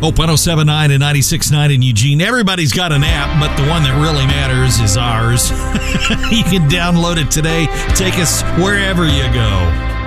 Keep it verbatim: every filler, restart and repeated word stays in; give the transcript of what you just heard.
Hope one oh seven point nine and ninety-six point nine in Eugene. Everybody's got an app, but the one that really matters is ours. You can download it today. Take us wherever you go.